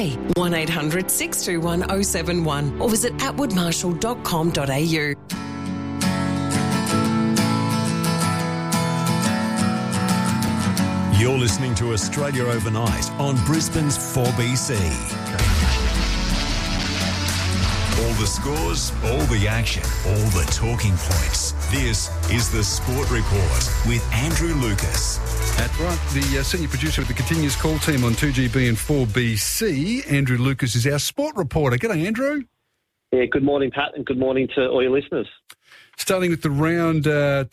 today. 1800 621 071 or visit atwoodmarshall.com.au. You're listening to Australia Overnight on Brisbane's 4BC. All the scores, all the action, all the talking points. This is the Sport Report with Andrew Lucas. That's right. The senior producer of the Continuous Call team on 2GB and 4BC, Andrew Lucas, is our sport reporter. G'day, Andrew. Yeah, good morning, Pat, and good morning to all your listeners. Starting with the round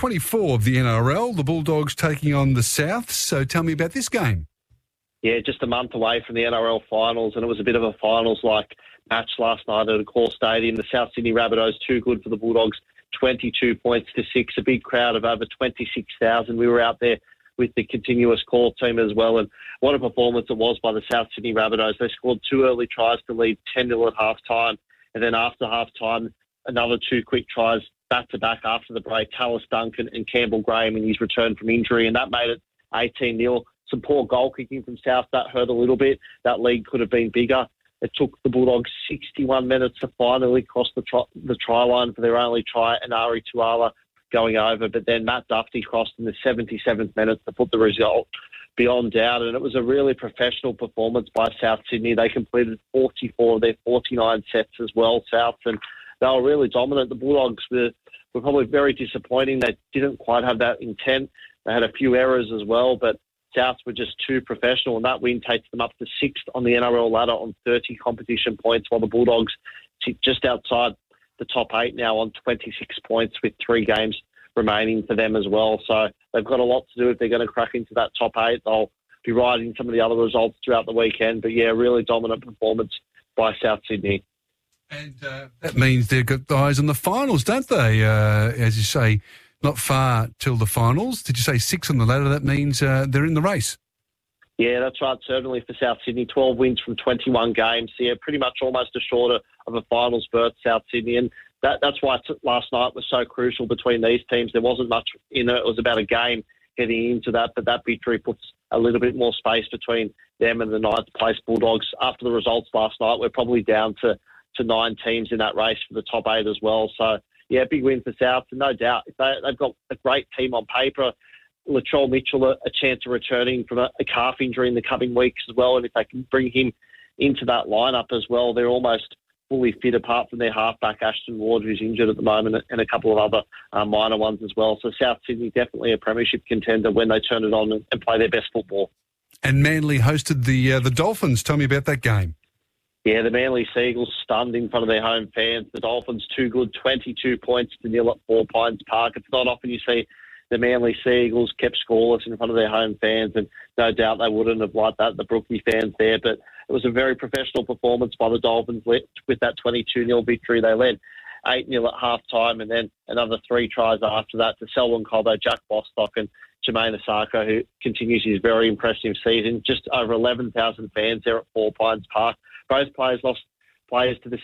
24 of the NRL, the Bulldogs taking on the Souths. So tell me about this game. Yeah, just a month away from the NRL finals, and it was a bit of a finals-like match last night at Accor Stadium. The South Sydney Rabbitohs too good for the Bulldogs, 22 points to 6, a big crowd of over 26,000. We were out there with the Continuous Call team as well, and what a performance it was by the South Sydney Rabbitohs. They scored 2 early tries to lead 10-0 at half-time, and then after half-time, another 2 quick tries back-to-back after the break, Tallis Duncan and Campbell Graham in his return from injury, and that made it 18-0. Some poor goal kicking from South, that hurt a little bit. That lead could have been bigger. It took the Bulldogs 61 minutes to finally cross the try line for their only try, and Ari Tuala going over, but then Matt Duffy crossed in the 77th minute to put the result beyond doubt, and it was a really professional performance by South Sydney. They completed 44 of their 49 sets as well, South, and they were really dominant. The Bulldogs were probably very disappointing. They didn't quite have that intent. They had a few errors as well, but South were just too professional, and that win takes them up to 6th on the NRL ladder on 30 competition points, while the Bulldogs sit just outside the top 8 now on 26 points with 3 games remaining for them as well. So they've got a lot to do if they're going to crack into that top 8. They'll be riding some of the other results throughout the weekend. But, yeah, really dominant performance by South Sydney. And that means they've got eyes on the finals, don't they? As you say, not far till the finals. Did you say 6 on the ladder? That means they're in the race. Yeah, that's right, certainly for South Sydney. 12 wins from 21 games. So, yeah, pretty much almost a shorter of a finals berth, South Sydney. And that's why last night was so crucial between these teams. There wasn't much in it. It was about a game heading into that, but that victory puts a little bit more space between them and the 9th place Bulldogs. After the results last night, we're probably down to 9 teams in that race for the top 8 as well. So, yeah, big win for South, and no doubt. They've got a great team on paper. Latrell Mitchell, a chance of returning from a calf injury in the coming weeks as well, and if they can bring him into that lineup as well, they're almost fully fit apart from their halfback, Ashton Ward, who's injured at the moment, and a couple of other minor ones as well. So South Sydney definitely a premiership contender when they turn it on and play their best football. And Manly hosted the Dolphins. Tell me about that game. Yeah, the Manly Seagulls stunned in front of their home fans. The Dolphins too good, 22 points to nil at Four Pines Park. It's not often you see the Manly Seagulls kept scoreless in front of their home fans, and no doubt they wouldn't have liked that, the Brookie fans there. But it was a very professional performance by the Dolphins with that 22-0 victory. They led 8-0 at half-time, and then another 3 tries after that to Selwyn Cobbo, Jack Bostock, and Jermaine Osako, who continues his very impressive season. Just over 11,000 fans there at Four Pines Park. Both teams lost players to the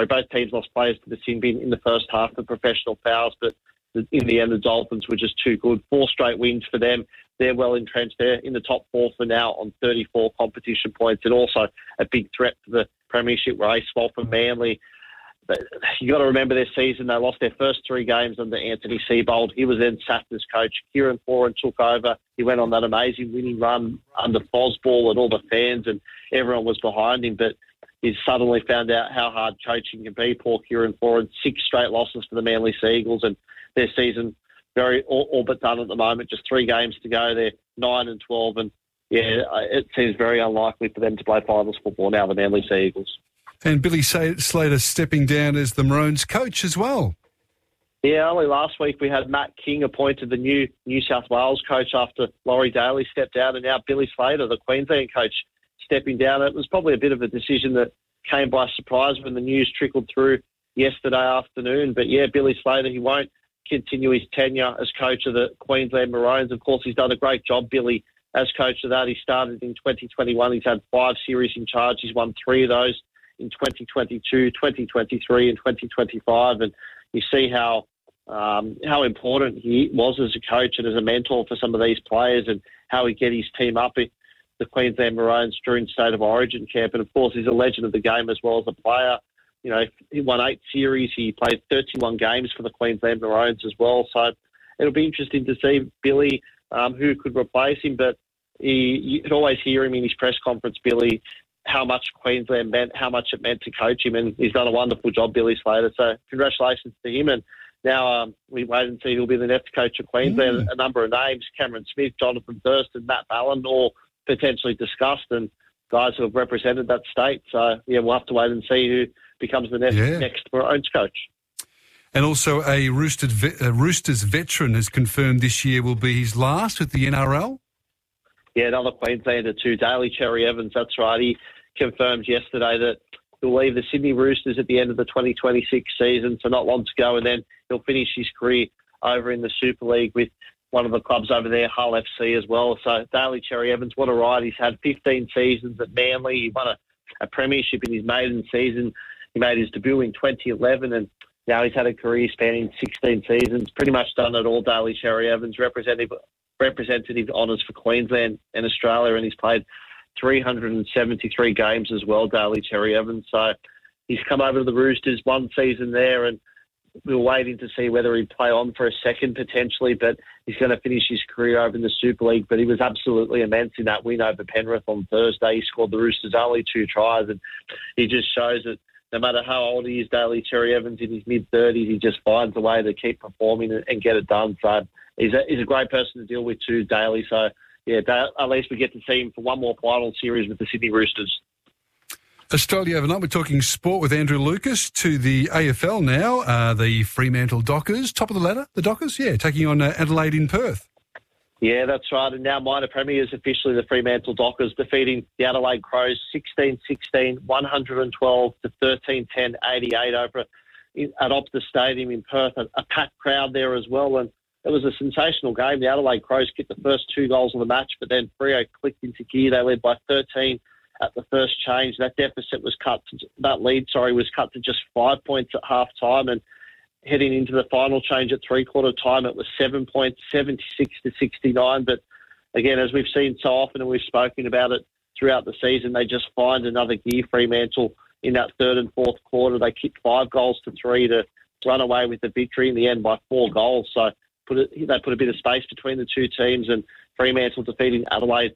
sin bin in the first half for professional fouls, but in the end, the Dolphins were just too good. 4 straight wins for them. They're well entrenched. They're in the top 4 for now on 34 competition points, and also a big threat for the premiership race. While for Manly, you got to remember their season. They lost their first 3 games under Anthony Seibold. He was then sacked as coach. Kieran Foran took over. He went on that amazing winning run under Fosball, and all the fans and everyone was behind him. But he suddenly found out how hard coaching can be. Poor Kieran Foran, 6 straight losses for the Manly Seagulls, and their season very all but done at the moment. Just 3 games to go. They're 9-12, and yeah, it seems very unlikely for them to play finals football now, the Manly Seagulls. And Billy Slater stepping down as the Maroons coach as well. Yeah, only last week we had Matt King appointed the new New South Wales coach after Laurie Daly stepped down, and now Billy Slater, the Queensland coach, stepping down. It was probably a bit of a decision that came by surprise when the news trickled through yesterday afternoon. But yeah, Billy Slater, he won't continue his tenure as coach of the Queensland Maroons. Of course, he's done a great job, Billy, as coach of that. He started in 2021. He's had 5 series in charge. He's won 3 of those in 2022, 2023 and 2025. And you see how important he was as a coach and as a mentor for some of these players, and how he get his team up the Queensland Maroons during State of Origin camp. And, of course, he's a legend of the game as well as a player. You know, he won 8 series. He played 31 games for the Queensland Maroons as well. So it'll be interesting to see Billy, who could replace him. But you could always hear him in his press conference, Billy, how much Queensland meant, how much it meant to coach him. And he's done a wonderful job, Billy Slater. So congratulations to him. And now we wait and see who'll be the next coach of Queensland. A number of names, Cameron Smith, Jonathan Thurston, Matt Ballon, all potentially discussed, and guys who have represented that state. So, yeah, we'll have to wait and see who becomes the next Maroons coach. And also a Roosters veteran has confirmed this year will be his last with the NRL. Yeah, another Queenslander too, Daly Cherry Evans, that's right. He confirmed yesterday that he'll leave the Sydney Roosters at the end of the 2026 season, so not long to go, and then he'll finish his career over in the Super League with one of the clubs over there, Hull FC as well. So Daly Cherry Evans, what a ride. He's had 15 seasons at Manly. He won a premiership in his maiden season. He made his debut in 2011, and now he's had a career spanning 16 seasons. Pretty much done it all, Daly Cherry Evans, representative honours for Queensland and Australia, and he's played 373 games as well, Daly Cherry Evans. So he's come over to the Roosters, one season there, and we were waiting to see whether he'd play on for a second potentially, but he's going to finish his career over in the Super League. But he was absolutely immense in that win over Penrith on Thursday. He scored the Roosters only 2 tries, and he just shows that no matter how old he is, Daly Cherry Evans, in his mid-30s, he just finds a way to keep performing and get it done. So he's a great person to deal with too, Daly. So, yeah, at least we get to see him for one more final series with the Sydney Roosters. Australia overnight, we're talking sport with Andrew Lucas to the AFL now. The Fremantle Dockers, top of the ladder, the Dockers, taking on Adelaide in Perth. Yeah, that's right. And now minor premiers officially the Fremantle Dockers, defeating the Adelaide Crows 16-16, 112 to 13-10, 88 over at Optus Stadium in Perth. A packed crowd there as well. And it was a sensational game. The Adelaide Crows kicked the first 2 goals of the match, but then Freo clicked into gear. They led by 13 at the first change. That lead was cut to just 5 points at half time, and heading into the final change at 3/4 time, it was 7 points, 76 to 69. But again, as we've seen so often, and we've spoken about it throughout the season, they just find another gear, Fremantle, in that third and fourth quarter. They kicked 5 goals to 3 to run away with the victory in the end by 4 goals. So they put a bit of space between the two teams, and Fremantle defeating Adelaide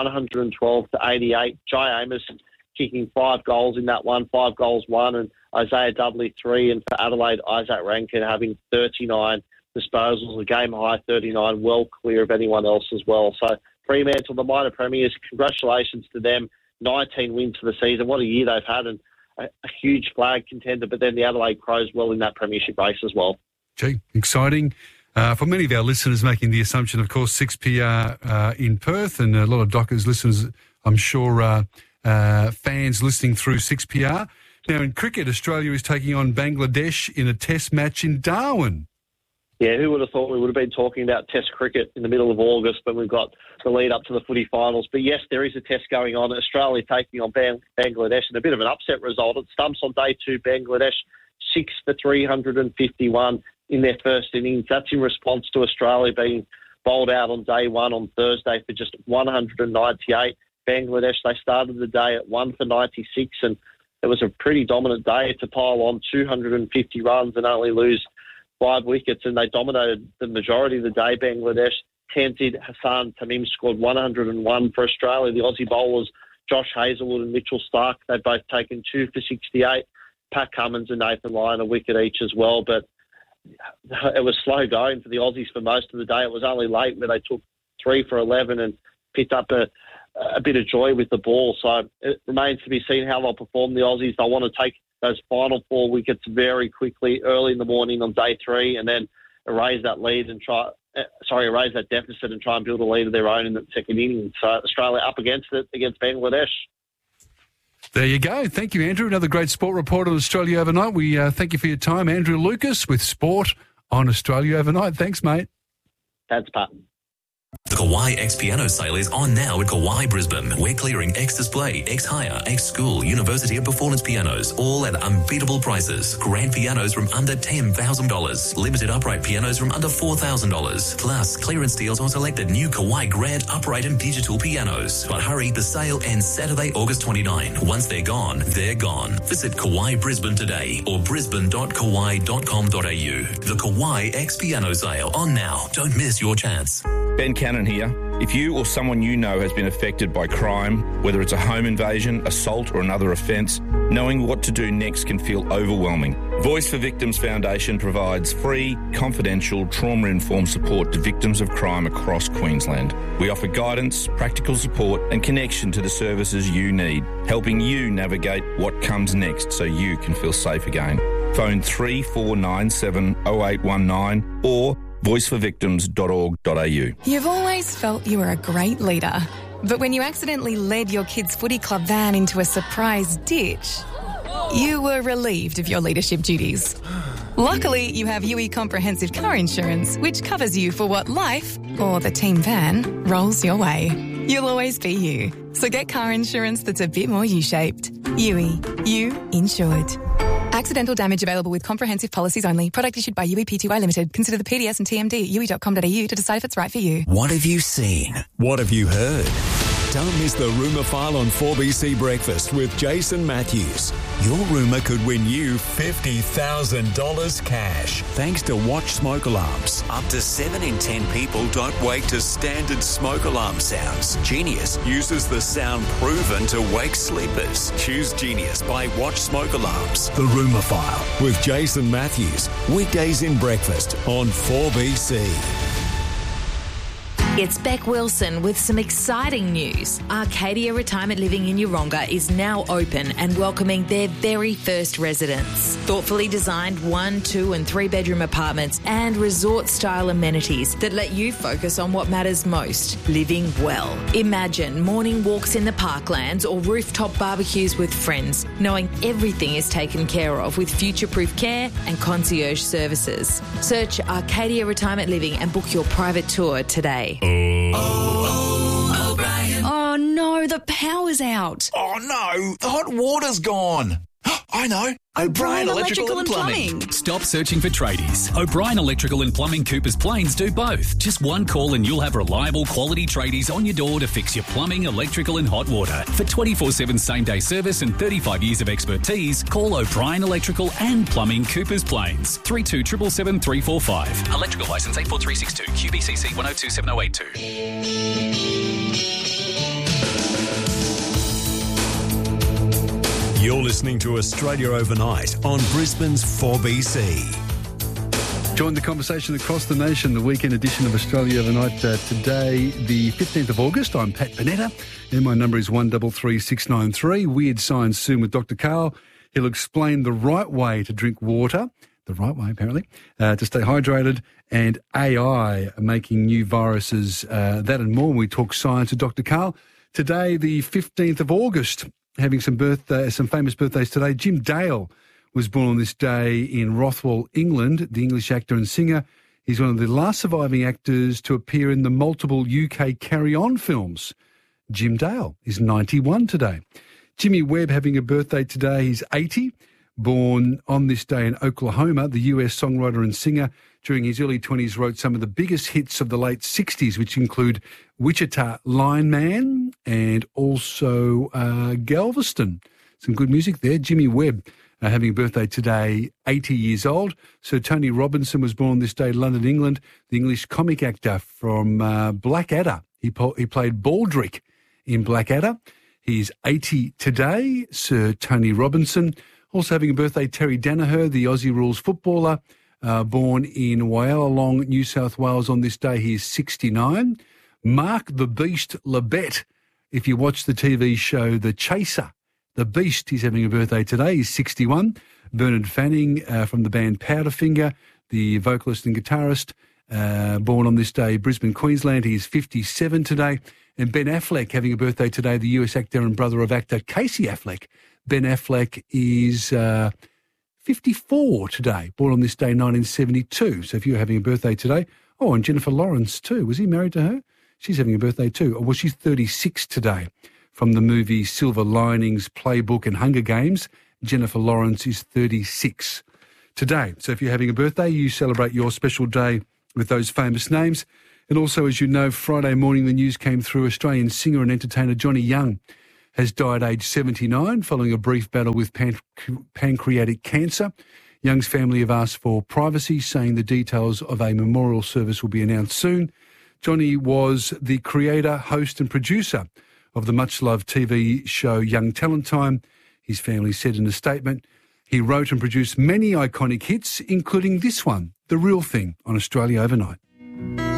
112 to 88. Jai Amos kicking 5 goals in that one, 5 goals won, and Isaiah Dudley 3. And for Adelaide, Isaac Rankin having 39 disposals, a game high 39, well clear of anyone else as well. So Fremantle, the minor premiers, congratulations to them. 19 wins for the season. What a year they've had, and a huge flag contender. But then the Adelaide Crows well in that premiership race as well. Gee, exciting. For many of our listeners making the assumption, of course, 6PR in Perth, and a lot of Dockers listeners, I'm sure, fans listening through 6PR. Now, in cricket, Australia is taking on Bangladesh in a test match in Darwin. Yeah, who would have thought we would have been talking about test cricket in the middle of August when we've got the lead up to the footy finals. But yes, there is a test going on. Australia taking on Bangladesh, and a bit of an upset result. It stumps on day 2, Bangladesh 6 for 351 in their first innings. That's in response to Australia being bowled out on day 1 on Thursday for just 198. Bangladesh, they started the day at 1 for 96, and it was a pretty dominant day to pile on 250 runs and only lose 5 wickets, and they dominated the majority of the day, Bangladesh. Tanzid Hassan Tamim scored 101 for Australia. The Aussie bowlers, Josh Hazlewood and Mitchell Starc, they've both taken 2 for 68. Pat Cummins and Nathan Lyon a wicket each as well, but it was slow going for the Aussies for most of the day. It was only late where they took 3 for 11 and picked up a bit of joy with the ball. So it remains to be seen how they'll perform, the Aussies. They'll want to take those final 4 wickets very quickly early in the morning on day 3, and then erase that deficit and try and build a lead of their own in the second innings. So Australia up against it against Bangladesh. There you go. Thank you, Andrew. Another great sport report on Australia Overnight. We thank you for your time. Andrew Lucas with Sport on Australia Overnight. Thanks, mate. Thanks, Pat. The Kauai X Piano sale is on now at Kauai Brisbane. We're clearing X Display, X Hire, X School, University and Performance pianos, all at unbeatable prices. Grand pianos from under $10,000. Limited upright pianos from under $4,000. Plus, clearance deals on selected new Kauai Grand upright and digital pianos. But hurry, the sale ends Saturday, August 29. Once they're gone, they're gone. Visit Kauai Brisbane today or brisbane.kauai.com.au. The Kauai X Piano sale on now. Don't miss your chance. Ben Cannon here. If you or someone you know has been affected by crime, whether it's a home invasion, assault or another offence, knowing what to do next can feel overwhelming. Voice for Victims Foundation provides free, confidential, trauma-informed support to victims of crime across Queensland. We offer guidance, practical support and connection to the services you need, helping you navigate what comes next so you can feel safe again. Phone 3497 0819 or voiceforvictims.org.au. You've always felt you were a great leader, but when you accidentally led your kids' footy club van into a surprise ditch, you were relieved of your leadership duties. Luckily, you have UE Comprehensive Car Insurance, which covers you for what life, or the team van, rolls your way. You'll always be you. So get car insurance that's a bit more U-shaped. UE. You insured. Accidental damage available with comprehensive policies only. Product issued by UE Pty Limited. Consider the PDS and TMD at UE.com.au to decide if it's right for you. What have you seen? What have you heard? Don't miss the Rumour File on 4BC Breakfast with Jason Matthews. Your rumour could win you $50,000 cash. Thanks to Watch Smoke Alarms. Up to 7 in 10 people don't wake to standard smoke alarm sounds. Genius uses the sound proven to wake sleepers. Choose Genius by Watch Smoke Alarms. The Rumour File with Jason Matthews. Weekdays in breakfast on 4BC. It's Beck Wilson with some exciting news. Arcadia Retirement Living in Yeronga is now open and welcoming their very first residents. Thoughtfully designed 1, 2 and 3 bedroom apartments and resort-style amenities that let you focus on what matters most, living well. Imagine morning walks in the parklands or rooftop barbecues with friends, knowing everything is taken care of with future-proof care and concierge services. Search Arcadia Retirement Living and book your private tour today. Oh no, the power's out. Oh no, the hot water's gone. I know. O'Brien Electrical and Plumbing. Stop searching for tradies. O'Brien Electrical and Plumbing Coopers Plains do both. Just one call and you'll have reliable quality tradies on your door to fix your plumbing, electrical and hot water. For 24/7 same-day service and 35 years of expertise, call O'Brien Electrical and Plumbing Coopers Plains. 3277 345. Electrical licence 84362. QBCC 1027082. You're listening to Australia Overnight on Brisbane's 4BC. Join the conversation across the nation, the weekend edition of Australia Overnight. Today, the 15th of August. I'm Pat Bonetta, and my number is 133693. Weird Science soon with Dr. Karl. He'll explain the right way to drink water, the right way apparently, to stay hydrated, and AI making new viruses, that and more when we talk science with Dr. Karl. Today, the 15th of August. Having some famous birthdays today. Jim Dale was born on this day in Rothwell, England, the English actor and singer. He's one of the last surviving actors to appear in the multiple UK Carry On films. Jim Dale is 91 today. Jimmy Webb having a birthday today. He's 80, born on this day in Oklahoma. The US songwriter and singer during his early 20s wrote some of the biggest hits of the late 60s, which include Wichita Lineman and also Galveston. Some good music there. Jimmy Webb having a birthday today, 80 years old. Sir Tony Robinson was born this day in London, England. The English comic actor from Blackadder. He played Baldrick in Blackadder. He's 80 today, Sir Tony Robinson. Also having a birthday, Terry Danaher, the Aussie Rules footballer, born in Wyalong, New South Wales on this day. He is 69. Mark the Beast Labette, if you watch the TV show The Chaser, the Beast, he's having a birthday today. He's 61. Bernard Fanning from the band Powderfinger, the vocalist and guitarist, born on this day, Brisbane, Queensland. He's 57 today. And Ben Affleck having a birthday today, the US actor and brother of actor Casey Affleck. Ben Affleck is 54 today, born on this day, 1972. So if you're having a birthday today, and Jennifer Lawrence too. Was he married to her? She's having a birthday too. Well, she's 36 today. From the movie Silver Linings Playbook and Hunger Games, Jennifer Lawrence is 36 today. So if you're having a birthday, you celebrate your special day with those famous names. And also, as you know, Friday morning the news came through, Australian singer and entertainer Johnny Young has died aged 79 following a brief battle with pancreatic cancer. Young's family have asked for privacy, saying the details of a memorial service will be announced soon. Johnny was the creator, host and producer of the much-loved TV show Young Talent Time. His family said in a statement, he wrote and produced many iconic hits, including this one, The Real Thing, on Australia Overnight.